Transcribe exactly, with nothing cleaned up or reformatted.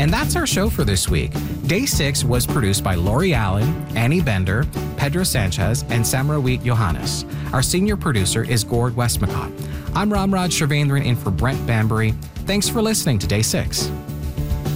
And that's our show for this week. Day six was produced by Lori Allen, Annie Bender, Pedro Sanchez, and Samrawit Johannes. Our senior producer is Gord Westmacott. I'm Ramraj Shrivendran in for Brent Bambury. Thanks for listening to Day six.